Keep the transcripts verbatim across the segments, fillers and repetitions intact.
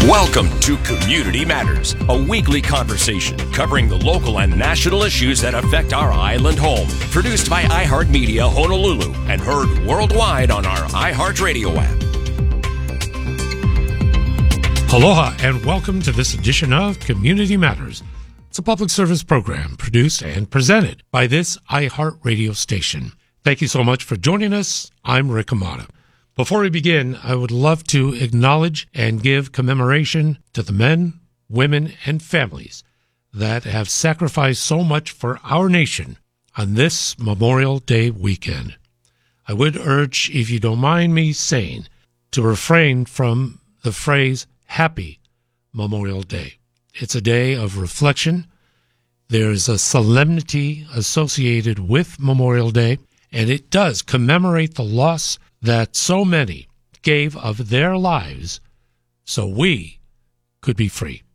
Welcome to Community Matters, a weekly conversation covering the local and national issues that affect our island home. Produced by iHeartMedia Honolulu and heard worldwide on our iHeartRadio app. Aloha and welcome to this edition of Community Matters. It's a public service program produced and presented by this iHeartRadio station. Thank you so much for joining us. I'm Rick Amata. Before we begin, I would love to acknowledge and give commemoration to the men, women, and families that have sacrificed so much for our nation on this Memorial Day weekend. I would urge, if you don't mind me saying, to refrain from the phrase Happy Memorial Day. It's a day of reflection. There's a solemnity associated with Memorial Day, and it does commemorate the loss that so many gave of their lives so we could be free.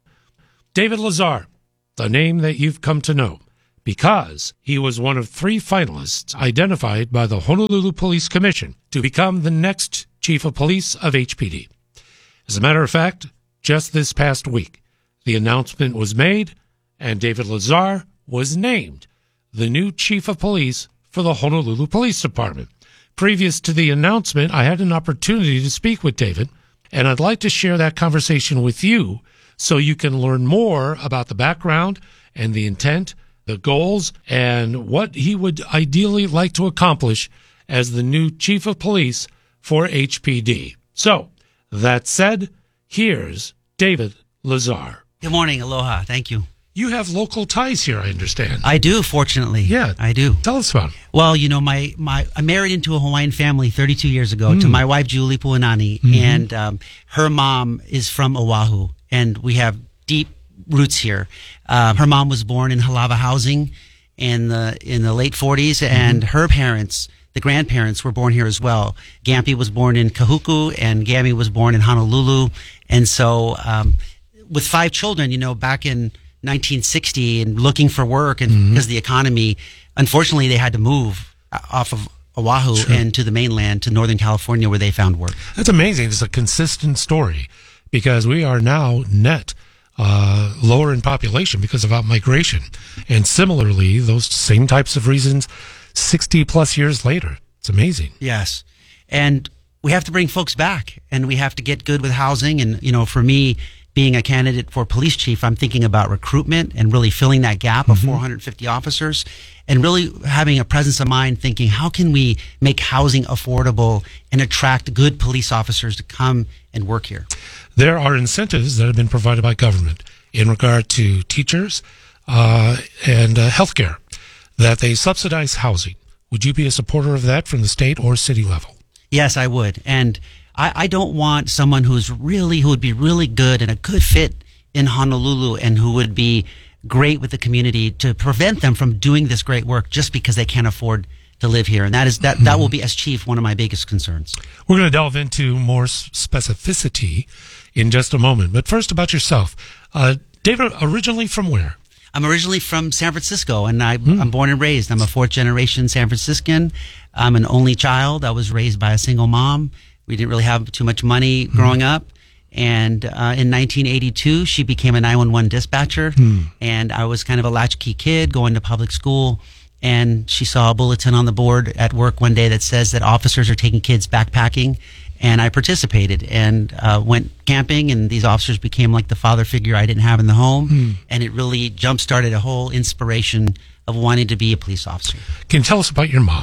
David Lazar, the name that you've come to know, because he was one of three finalists identified by the Honolulu Police Commission to become the next chief of police of H P D. As a matter of fact, just this past week, the announcement was made and David Lazar was named the new chief of police for the Honolulu Police Department. Previous to the announcement, I had an opportunity to speak with David, and I'd like to share that conversation with you so you can learn more about the background and the intent, the goals, and what he would ideally like to accomplish as the new chief of police for H P D. So, that said, here's David Lazar. Good morning. Aloha. Thank you. You have local ties here, I understand. I do, fortunately. Yeah. I do. Tell us about it. Well, you know, my, my I married into a Hawaiian family thirty-two years ago Mm. to my wife, Julie Puanani, Mm-hmm. and um, her mom is from Oahu, and we have deep roots here. Um, her mom was born in Halava housing in the, in the late forties, mm-hmm. and her parents, the grandparents, were born here as well. Gampi was born in Kahuku, and Gami was born in Honolulu. And so um, with five children, you know, back in nineteen sixty and looking for work and mm-hmm. because of the economy, unfortunately they had to move off of Oahu sure. and to the mainland to Northern California where they found work. That's amazing. It's a consistent story because we are now net uh, lower in population because of out-migration. And similarly, those same types of reasons sixty plus years later. It's amazing. Yes. And we have to bring folks back and we have to get good with housing. And, you know, for me, being a candidate for police chief, I'm thinking about recruitment and really filling that gap mm-hmm. of four hundred fifty officers and really having a presence of mind thinking, how can we make housing affordable and attract good police officers to come and work here? There are incentives that have been provided by government in regard to teachers uh, and uh, healthcare, that they subsidize housing. Would you be a supporter of that from the state or city level? Yes, I would. And I, I don't want someone who's really, who would be really good and a good fit in Honolulu and who would be great with the community to prevent them from doing this great work just because they can't afford to live here. And that is, that, mm-hmm. that will be, as chief, one of my biggest concerns. We're going to delve into more specificity in just a moment. But first, about yourself. Uh, David, originally from where? I'm originally from San Francisco, and I, mm. I'm born and raised. I'm a fourth-generation San Franciscan. I'm an only child. I was raised by a single mom. We didn't really have too much money growing mm. up. And uh, in nineteen eighty-two, she became a nine one one dispatcher. Mm. And I was kind of a latchkey kid going to public school. And she saw a bulletin on the board at work one day that says that officers are taking kids backpacking. And I participated and uh, went camping, and these officers became like the father figure I didn't have in the home. Mm. And it really jump-started a whole inspiration of wanting to be a police officer. Can you tell us about your mom?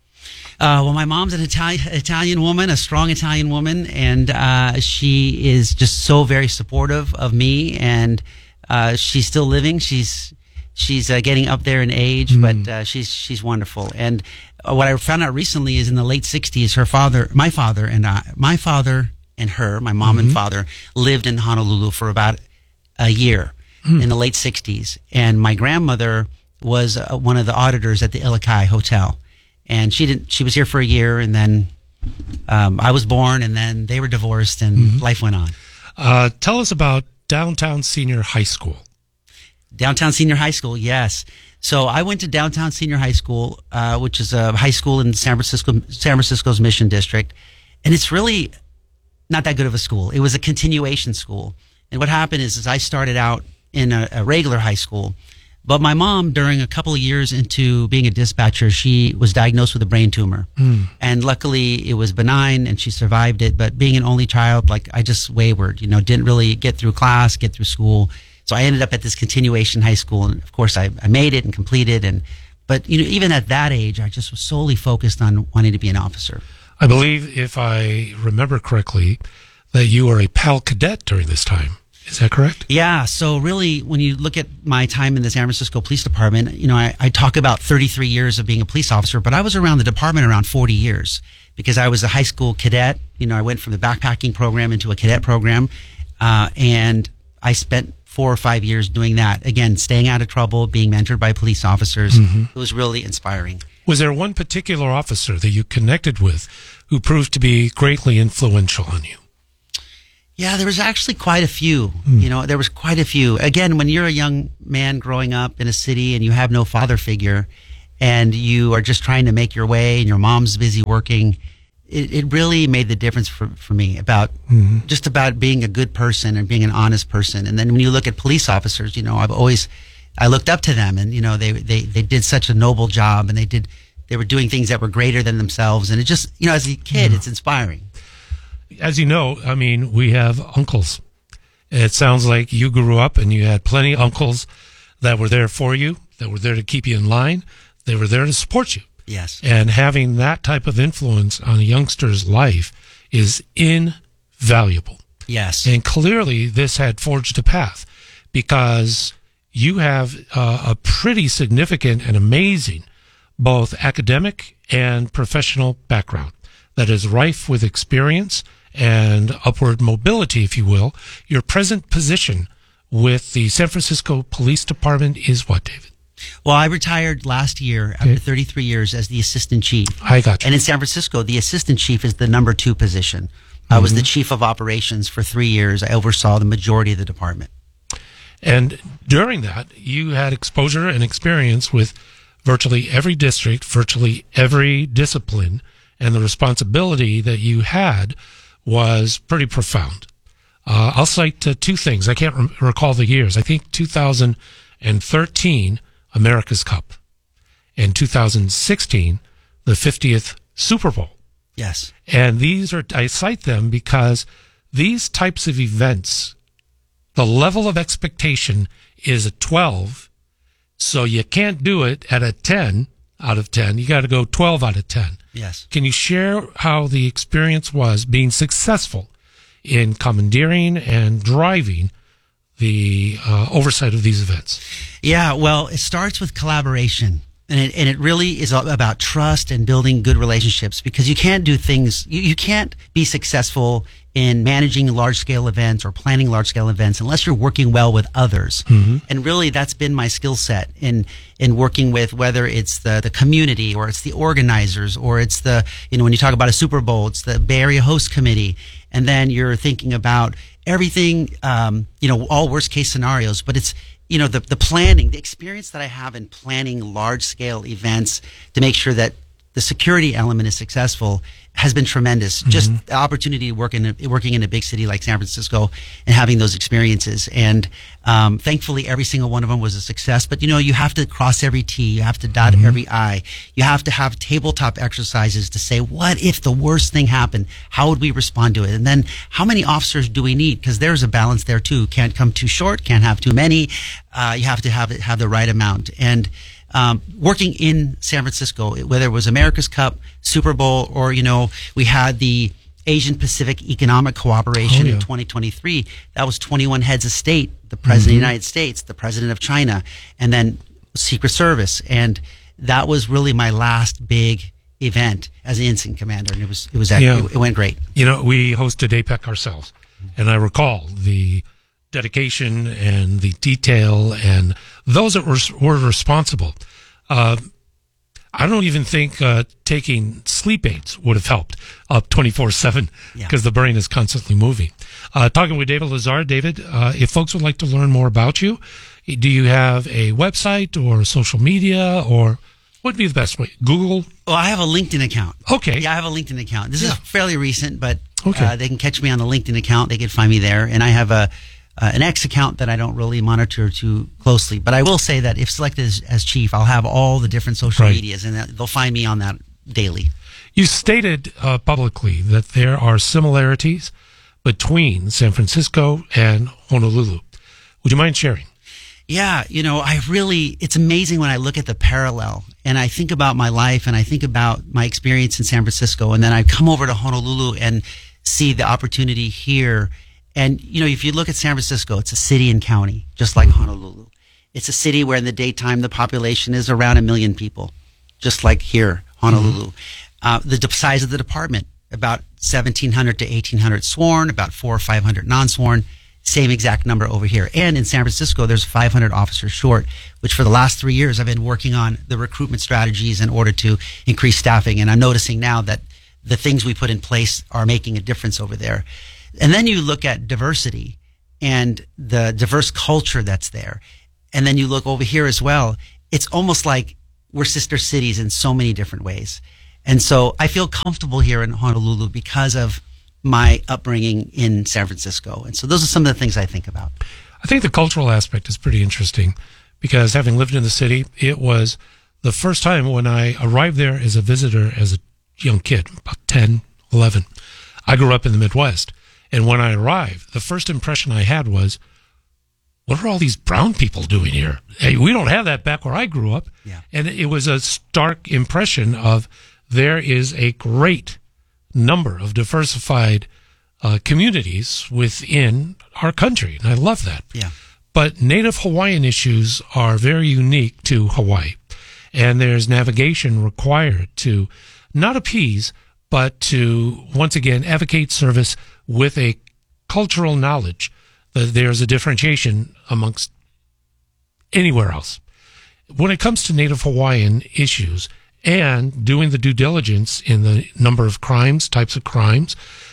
Uh, well, my mom's an Italian, Italian woman, a strong Italian woman, and uh, she is just so very supportive of me, and uh, she's still living. She's she's uh, getting up there in age, mm. but uh, she's she's wonderful. And uh, what I found out recently is in the late sixties, her father, my father, and I, my father and her, my mom mm-hmm. and father, lived in Honolulu for about a year mm. in the late sixties, and my grandmother was uh, one of the auditors at the Ilikai Hotel. And she didn't. She was here for a year, and then um, I was born, and then they were divorced, and mm-hmm. life went on. Uh, tell us about Downtown Senior High School. Downtown Senior High School, yes. So I went to Downtown Senior High School, uh, which is a high school in San Francisco, San Francisco's Mission District, and it's really not that good of a school. It was a continuation school. And what happened is, is I started out in a, a regular high school, but my mom, during a couple of years into being a dispatcher, she was diagnosed with a brain tumor. Mm. And luckily it was benign and she survived it. But being an only child, like I just wavered, you know, didn't really get through class, get through school. So I ended up at this continuation high school. And of course I, I made it and completed. And, but you know, even at that age, I just was solely focused on wanting to be an officer. I believe, if I remember correctly, that you were a Pal Cadet during this time. Is that correct? Yeah. So really, when you look at my time in the San Francisco Police Department, you know, I, I talk about thirty-three years of being a police officer, but I was around the department around forty years because I was a high school cadet. You know, I went from the backpacking program into a cadet program, uh, and I spent four or five years doing that. Again, staying out of trouble, being mentored by police officers. Mm-hmm. It was really inspiring. Was there one particular officer that you connected with who proved to be greatly influential on you? Yeah, there was actually quite a few. Mm. You know, there was quite a few. Again, when you're a young man growing up in a city and you have no father figure and you are just trying to make your way and your mom's busy working, it, it really made the difference for, for me about mm-hmm. just about being a good person and being an honest person. And then when you look at police officers, you know, I've always, I looked up to them and, you know, they, they, they did such a noble job and they did, they were doing things that were greater than themselves. And it just, you know, as a kid, yeah. It's inspiring. As you know, I mean, we have uncles. It sounds like you grew up and you had plenty of uncles that were there for you, that were there to keep you in line. They were there to support you. Yes. And having that type of influence on a youngster's life is invaluable. Yes. And clearly this had forged a path because you have uh, a pretty significant and amazing both academic and professional background that is rife with experience and upward mobility, if you will. Your present position with the San Francisco Police Department is what, David? Well, I retired last year after okay. thirty-three years as the assistant chief. I got you. And in San Francisco, the assistant chief is the number two position. Mm-hmm. I was the chief of operations for three years. I oversaw the majority of the department. And during that, you had exposure and experience with virtually every district, virtually every discipline, and the responsibility that you had was pretty profound. Uh, I'll cite uh, two things. I can't re- recall the years. I think two thousand thirteen, America's Cup, and two thousand sixteen, the fiftieth Super Bowl. Yes. And these are, I cite them because these types of events, the level of expectation is a twelve, so you can't do it at a ten out of ten. You got to go twelve out of ten. Yes. Can you share how the experience was being successful in commandeering and driving the uh, oversight of these events? Yeah, well, it starts with collaboration. And it, and it really is about trust and building good relationships because you can't do things, you, you can't be successful in managing large scale events or planning large scale events unless you're working well with others. Mm-hmm. And really that's been my skill set in, in working with whether it's the, the community or it's the organizers or it's the, you know, when you talk about a Super Bowl, it's the Bay Area Host Committee. And then you're thinking about everything, um, you know, all worst case scenarios, but it's, you know, the, the planning, the experience that I have in planning large scale events to make sure that the security element is successful has been tremendous. Mm-hmm. Just the opportunity to work in a, working in a big city like San Francisco and having those experiences. And um, thankfully, every single one of them was a success. But, you know, you have to cross every T. You have to dot mm-hmm. every I. You have to have tabletop exercises to say, what if the worst thing happened? How would we respond to it? And then how many officers do we need? Because there's a balance there, too. Can't come too short. Can't have too many. Uh, you have to have it, have the right amount. And Um, working in San Francisco, whether it was America's Cup, Super Bowl, or, you know, we had the Asian Pacific Economic Cooperation oh, yeah. in twenty twenty-three. That was twenty-one heads of state, the President mm-hmm. of the United States, the President of China, and then Secret Service. And that was really my last big event as an incident commander. And it was, it was, yeah. it, it went great. You know, we hosted A PEC ourselves, and I recall the dedication and the detail and those that were, were responsible. Uh, I don't even think uh, taking sleep aids would have helped up twenty-four seven because yeah. the brain is constantly moving. Uh, talking with David Lazar. David, uh, if folks would like to learn more about you, do you have a website or social media, or what would be the best way? Google? Well, I have a LinkedIn account. Okay. Yeah, I have a LinkedIn account. This yeah. is fairly recent, but Okay. Uh, they can catch me on the LinkedIn account. They can find me there. And I have a uh, an X account that I don't really monitor too closely. But I will say that if selected as, as chief, I'll have all the different social Right. medias, and that, they'll find me on that daily. You stated uh, publicly that there are similarities between San Francisco and Honolulu. Would you mind sharing? Yeah, you know, I really, it's amazing when I look at the parallel and I think about my life and I think about my experience in San Francisco, and then I come over to Honolulu and see the opportunity here. And, you know, if you look at San Francisco, it's a city and county, just like Honolulu. It's a city where in the daytime the population is around a million people, just like here, Honolulu. Mm-hmm. Uh, the de- size of the department, about seventeen hundred to eighteen hundred sworn, about four or five hundred non-sworn. Same exact number over here. And in San Francisco, there's five hundred officers short, which for the last three years, I've been working on the recruitment strategies in order to increase staffing. And I'm noticing now that the things we put in place are making a difference over there. And then you look at diversity and the diverse culture that's there. And then you look over here as well. It's almost like we're sister cities in so many different ways. And so I feel comfortable here in Honolulu because of my upbringing in San Francisco. And so those are some of the things I think about. I think the cultural aspect is pretty interesting because having lived in the city, it was the first time when I arrived there as a visitor, as a young kid, about ten, eleven. I grew up in the Midwest. And when I arrived, the first impression I had was, what are all these brown people doing here? Hey, we don't have that back where I grew up. Yeah. And it was a stark impression of there is a great number of diversified uh, communities within our country. And I love that. Yeah. But Native Hawaiian issues are very unique to Hawaii. And there's navigation required to not appease, but to, once again, advocate service with a cultural knowledge that there's a differentiation amongst anywhere else. When it comes to Native Hawaiian issues, and doing the due diligence in the number of crimes, types of crimes,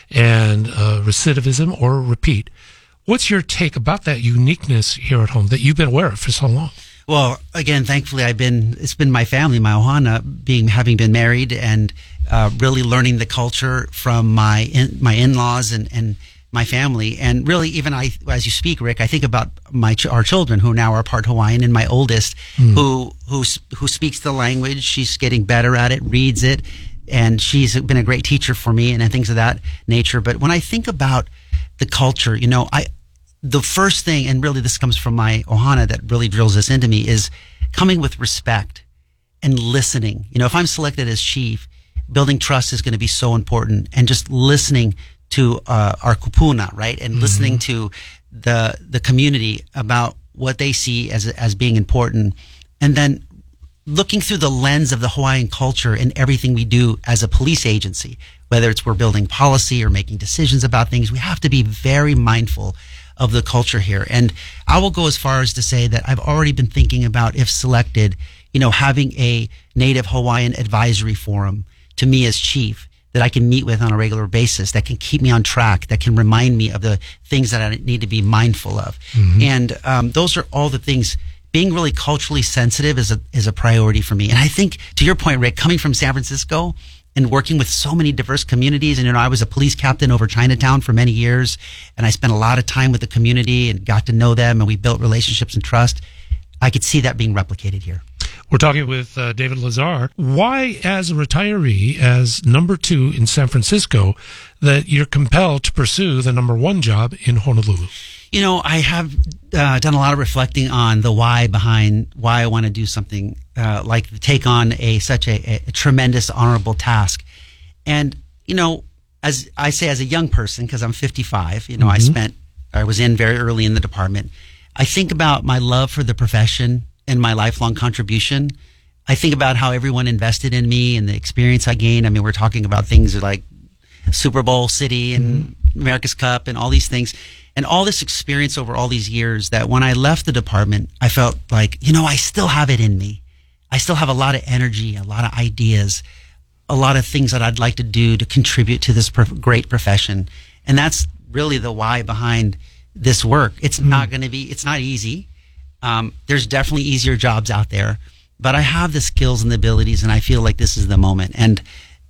and uh, recidivism or repeat. What's your take about that uniqueness here at home that you've been aware of for so long? Well, again, thankfully, I've been, it's been my family, my ohana, being, having been married and uh, really learning the culture from my in, my in-laws and, and my family. And really, even I, as you speak, Rick, I think about my ch- our children who now are part Hawaiian, and my oldest mm. who who who speaks the language. She's getting better at it, reads it, and she's been a great teacher for me and, and things of that nature. But when I think about the culture, you know, I the first thing, and really this comes from my ohana that really drills this into me, is coming with respect and listening. You know, if I'm selected as chief, building trust is going to be so important, and just listening to uh, our kupuna, right? And mm-hmm. listening to the the community about what they see as as being important. And then looking through the lens of the Hawaiian culture in everything we do as a police agency, whether it's we're building policy or making decisions about things, we have to be very mindful of the culture here. And I will go as far as to say that I've already been thinking about, if selected, you know, having a Native Hawaiian advisory forum to me as chief that I can meet with on a regular basis, that can keep me on track, that can remind me of the things that I need to be mindful of. Mm-hmm. And um, those are all the things. Being really culturally sensitive is a is a priority for me. And I think, to your point, Rick, coming from San Francisco and working with so many diverse communities, and you know, I was a police captain over Chinatown for many years, and I spent a lot of time with the community and got to know them, and we built relationships and trust. I could see that being replicated here. We're talking with uh, David Lazar. Why, as a retiree, as number two in San Francisco, that you're compelled to pursue the number one job in Honolulu? You know, I have uh, done a lot of reflecting on the why behind why I want to do something uh, like take on a such a, a tremendous, honorable task. And, you know, as I say, as a young person, because I'm fifty-five, you know, mm-hmm. I spent, I was in very early in the department. I think about my love for the profession and my lifelong contribution. I think about how everyone invested in me and the experience I gained. I mean, we're talking about things like Super Bowl City and mm-hmm. America's Cup and all these things. And all this experience over all these years, that when I left the department, I felt like, you know, I still have it in me. I still have a lot of energy, a lot of ideas, a lot of things that I'd like to do to contribute to this prof- great profession. And that's really the why behind this work. It's mm-hmm. not going to be, it's not easy. Um, there's definitely easier jobs out there, but I have the skills and the abilities, and I feel like this is the moment. And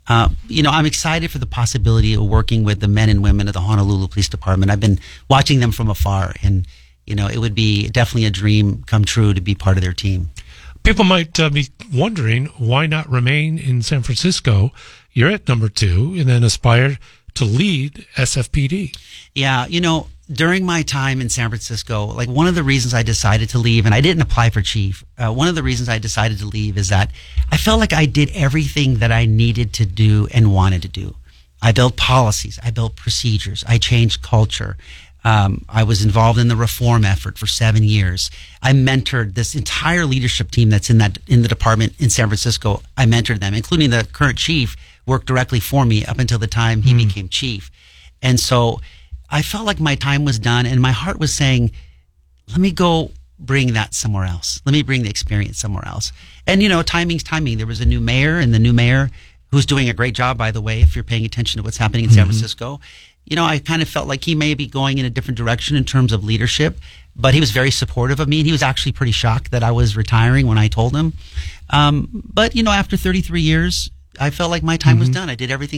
Uh, you know, I'm excited for the possibility of working with the men and women of the Honolulu Police Department. I've been watching them from afar, and, you know, it would be definitely a dream come true to be part of their team. People might uh, be wondering, why not remain in San Francisco? You're at number two, and then aspire to lead S F P D. Yeah, you know, during my time in San Francisco, like one of the reasons I decided to leave, and I didn't apply for chief, uh, one of the reasons I decided to leave is that I felt like I did everything that I needed to do and wanted to do. I built policies, I built procedures, I changed culture. Um, I was involved in the reform effort for seven years. I mentored this entire leadership team that's in that in the department in San Francisco. I mentored them, including the current chief, worked directly for me up until the time he mm. became chief. And so I felt like my time was done, and my heart was saying, let me go bring that somewhere else. Let me bring the experience somewhere else. And, you know, timing's timing. There was a new mayor, and the new mayor, who's doing a great job, by the way, if you're paying attention to what's happening in mm-hmm. San Francisco, you know, I kind of felt like he may be going in a different direction in terms of leadership, but he was very supportive of me, and he was actually pretty shocked that I was retiring when I told him. Um, but, you know, after thirty-three years, I felt like my time mm-hmm. was done. I did everything